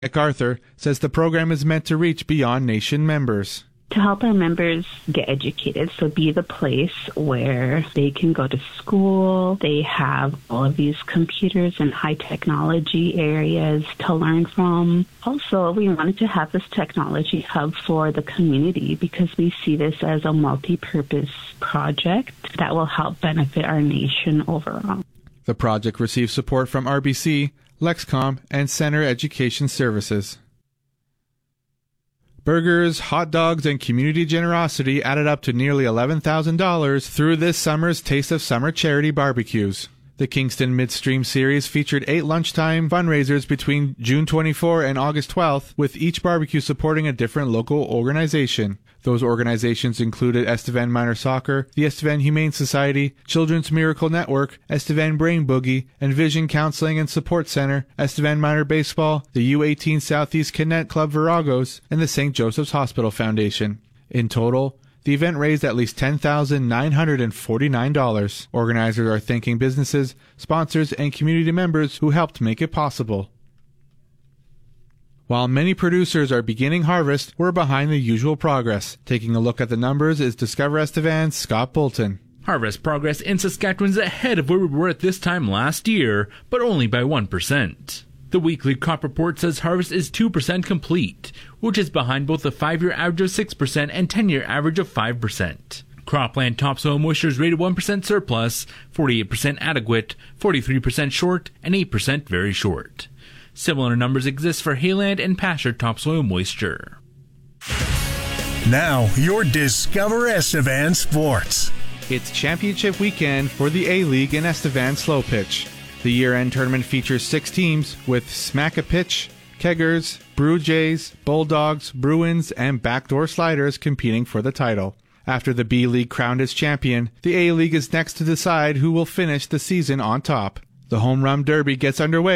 MacArthur says the program is meant to reach beyond nation members. To help our members get educated, so be the place where they can go to school. They have all of these computers and high technology areas to learn from. Also, we wanted to have this technology hub for the community because we see this as a multi-purpose project that will help benefit our nation overall. The project receives support from RBC, Lexcom, and Center Education Services. Burgers, hot dogs, and community generosity added up to nearly $11,000 through this summer's Taste of Summer charity barbecues. The Kingston Midstream Series featured 8 lunchtime fundraisers between June 24 and August 12th, with each barbecue supporting a different local organization. Those organizations included Estevan Minor Soccer, the Estevan Humane Society, Children's Miracle Network, Estevan Brain Boogie, and Vision Counseling and Support Center, Estevan Minor Baseball, the U18 Southeast Cadet Club Viragos, and the St. Joseph's Hospital Foundation. In total, the event raised at least $10,949. Organizers are thanking businesses, sponsors, and community members who helped make it possible. While many producers are beginning harvest, we're behind the usual progress. Taking a look at the numbers is Discover Estevan's Scott Bolton. Harvest progress in Saskatchewan is ahead of where we were at this time last year, but only by 1%. The weekly crop report says harvest is 2% complete, which is behind both the 5-year average of 6% and 10-year average of 5%. Cropland topsoil moisture is rated 1% surplus, 48% adequate, 43% short, and 8% very short. Similar numbers exist for hayland and pasture topsoil moisture. Now, your Discover Estevan Sports. It's championship weekend for the A-League in Estevan Slow Pitch. The year-end tournament features 6 teams with Smack-a-Pitch, Keggers, Brew Jays, Bulldogs, Bruins, and Backdoor Sliders competing for the title. After the B-League crowned its champion, the A-League is next to decide who will finish the season on top. The Home Run Derby gets underway